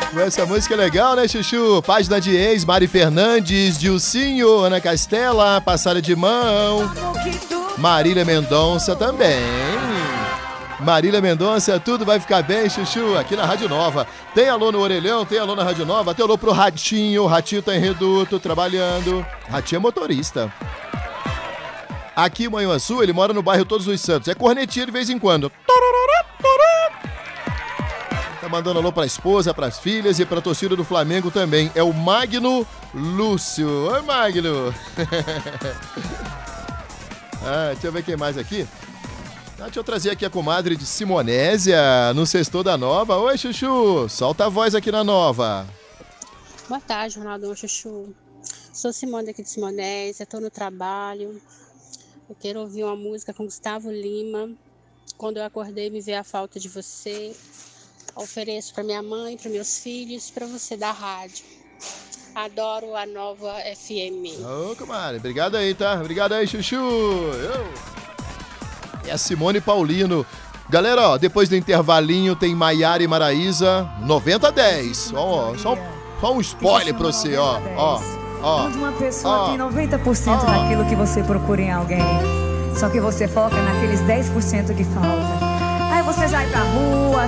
Essa música é legal, né, Chuchu? Página de ex, Mari Fernandes, Dilcinho, Ana Castela, Passada de Mão, Marília Mendonça também. Marília Mendonça, tudo vai ficar bem, Chuchu, aqui na Rádio Nova. Tem alô no Orelhão, tem alô na Rádio Nova, tem alô pro Ratinho, o Ratinho tá em Reduto, trabalhando. Ratinho é motorista. Aqui em Manhuaçu, ele mora no bairro Todos os Santos. É cornetinha de vez em quando. Tá mandando alô pra esposa, pras filhas e pra torcida do Flamengo também. É o Magno Lúcio. Oi, Magno. Deixa eu ver quem mais aqui. Deixa eu trazer aqui a comadre de Simonésia, no Sextou da Nova. Oi, Chuchu. Solta a voz aqui na Nova. Boa tarde, Ronaldo Chuchu. Sou Simone aqui de Simonésia, tô no trabalho. Eu quero ouvir uma música com Gustavo Lima. Quando eu acordei, me veio a falta de você. Ofereço para minha mãe, para meus filhos, para você da rádio. Adoro a Nova FM. Ô, comadre, obrigado aí, tá? Obrigado aí, Chuchu. É a Simone Paulino. Galera, ó, depois do intervalinho tem Maiara e Maraísa, 90-10. Só um spoiler pra você, ó. Onde uma pessoa tem 90% daquilo que você procura em alguém. Só que você foca naqueles 10% que falta. Aí você sai pra rua,